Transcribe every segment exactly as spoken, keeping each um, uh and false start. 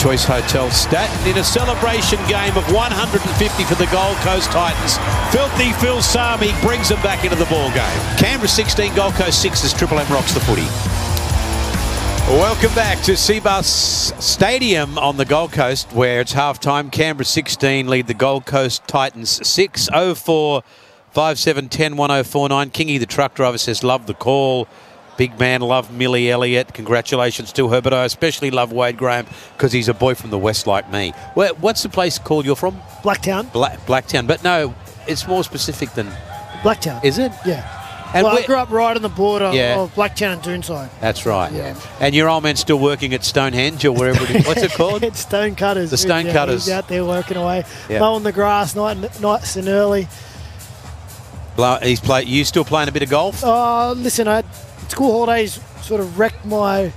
Choice Hotel Staten in a celebration game of one hundred fifty for the Gold Coast Titans. Filthy Phil Sami brings them back into the ball game. Canberra sixteen, Gold Coast six as Triple M rocks the footy. Welcome back to Cbus Stadium on the Gold Coast, where it's half-time. Canberra sixteen lead the Gold Coast Titans six. oh four, five seven, one oh, one oh four nine. Kingy, the truck driver, says, love the call. Big man, love Millie Elliott. Congratulations to her, but I especially love Wade Graham because he's a boy from the West like me. Where, what's the place called you're from? Blacktown. Bla Blacktown. But no, it's more specific than... Blacktown. Is it? Yeah. And well, I grew up right on the border yeah. of Blacktown and Doonside. That's right. Yeah. And your old man's still working at Stonehenge or wherever it is. What's it called? It's Stone Cutters. The Stone yeah, Cutters. He's out there working away, yeah. mowing the grass night, nights and early. He's play, you still playing a bit of golf? Uh, listen, I, school holidays sort of wrecked my...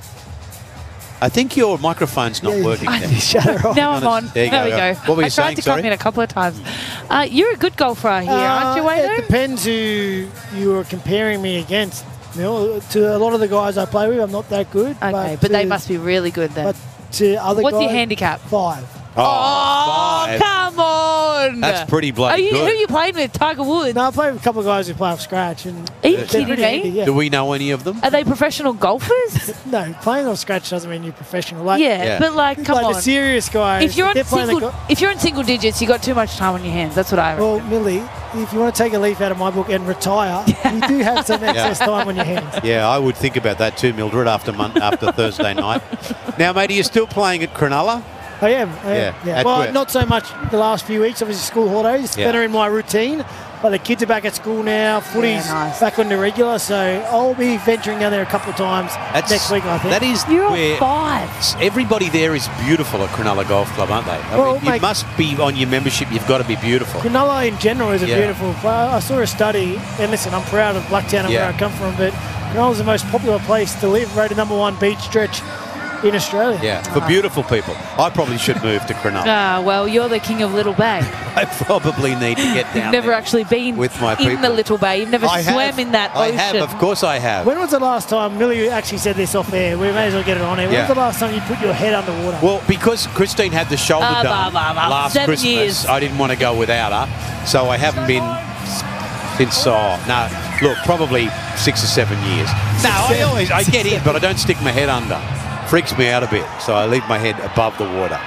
I think your microphone's not yeah, working. Shut her off. Now I'm on. There, there go. we go. What were you I saying, tried to sorry? come in a couple of times. Uh, you're a good golfer here, uh, aren't you, Wayno? It depends who you were comparing me against. You know, to a lot of the guys I play with, I'm not that good. Okay, but, but to, they must be really good then. But to other What's guys, your handicap? Five. Oh, Oh, five. come on! That's pretty bloody Are you, good. Who are you playing with? Tiger Woods? No, I play with a couple of guys who play off scratch. And Are you they're kidding pretty me? handy, yeah. Do we know any of them? Are they professional golfers? No, playing off scratch doesn't mean you're professional. Like, yeah, Yeah. but like, come like on. the serious guys. If you're they're on playing the single, go- if you're in single digits, you got too much time on your hands. That's what I reckon. well, Millie, if you want to take a leaf out of my book and retire, you do have some excess time on your hands. Yeah, I would think about that too, Mildred, after mon after Thursday night. Now, mate, are you still playing at Cronulla? I am. I am. Yeah, Yeah. at Well, where? not so much the last few weeks. Obviously, school holidays. It's Yeah. better in my routine. But the kids are back at school now. Footy's Yeah, nice. back on the regular. So I'll be venturing down there a couple of times That's, next week, I think. That is You're where on five. everybody there is beautiful at Cronulla Golf Club, aren't they? I Well, mean, you mate- must be on your membership. You've got to be beautiful. Cronulla in general is a Yeah. beautiful place. I saw a study, and listen, I'm proud of Blacktown and Yeah. where I come from, but Cronulla's the most popular place to live, rated number one beach stretch in Australia. Yeah, for beautiful people. I probably should move to Cronulla. Ah, well, you're the king of Little Bay. I probably need to get down You've never there actually been with my in people. the Little Bay. You've never I swam have. in that I ocean. have, of course I have. When was the last time, Millie actually said this off air, we may as well get it on air. When Yeah. was the last time you put your head underwater? Well, because Christine had the shoulder Ah, done blah, blah, blah. last Seven Christmas, years. I didn't want to go without her, so I haven't been since. Oh, no, look, probably six or seven years. No, I always I get in, but I don't stick my head under. Freaks me out a bit, so I leave my head above the water.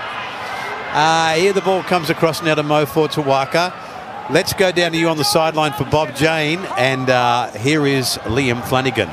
Uh, here the ball comes across now to Mo Fortuwaka. Let's go down to you on the sideline for Bob Jane, and uh, here is Liam Flanagan.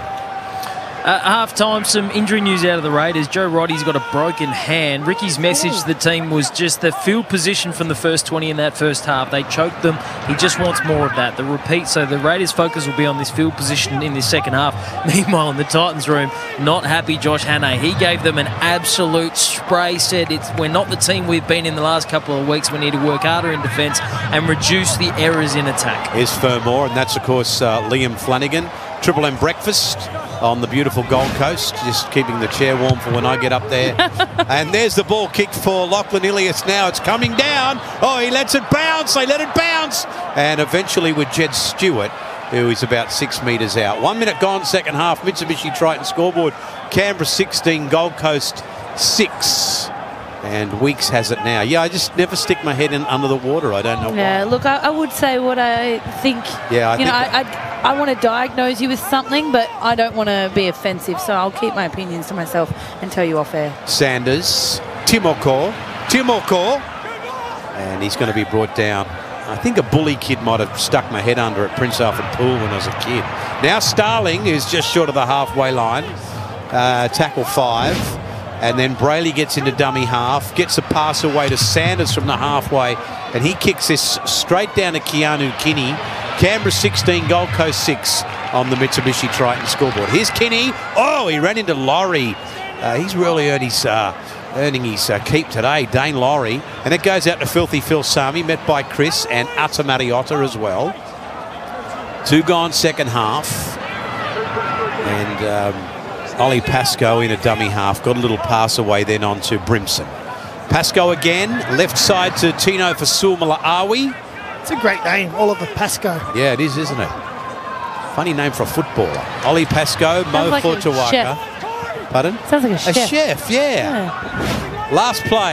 At half-time, some injury news out of the Raiders. Joe Roddy's got a broken hand. Ricky's message to the team was just the field position from the first twenty in that first half. They choked them. He just wants more of that. The repeat, so the Raiders' focus will be on this field position in this second half. Meanwhile, in the Titans' room, not happy Josh Hannay. He gave them an absolute spray, said it's we're not the team we've been in the last couple of weeks. We need to work harder in defence and reduce the errors in attack. Here's Fermor, and that's, of course, uh, Liam Flanagan. Triple M breakfast on the beautiful Gold Coast, just keeping the chair warm for when I get up there. And there's the ball kicked for Lachlan Ilias now. It's coming down. Oh, he lets it bounce. They let it bounce. And eventually with Jed Stewart, who is about six metres out. One minute gone, second half. Mitsubishi Triton scoreboard. Canberra sixteen, Gold Coast six. And Weeks has it now. Yeah, I just never stick my head in under the water. I don't know why. Yeah, look, I, I would say what I think. Yeah, I you know, think I, I, I want to diagnose you with something, but I don't want to be offensive, so I'll keep my opinions to myself and tell you off air. Sanders, Timoko, Timoko, and he's going to be brought down. I think a bully kid might have stuck my head under at Prince Alfred Pool when I was a kid. Now Starling is just short of the halfway line, uh, tackle five. And then Brayley gets into dummy half, gets a pass away to Sanders from the halfway, and he kicks this straight down to Keanu Kinney. Canberra sixteen, Gold Coast six on the Mitsubishi Triton scoreboard. Here's Kinney. Oh, he ran into Laurie. Uh, he's really earned his, uh, earning his uh, keep today, Dane Laurie. And it goes out to Filthy Phil Sami, met by Chris and Ata Mariotta as well. Two gone second half. And Um, Ollie Pascoe in a dummy half, got a little pass away then on to Brimson. Pascoe again, left side to Tino for Sulmalaawi. It's a great name, Oliver Pascoe. Yeah, it is, isn't it? Funny name for a footballer. Ollie Pascoe, Mo like a Fortuwaka. chef. Pardon? Sounds like a chef. A chef, yeah. Yeah. Last play.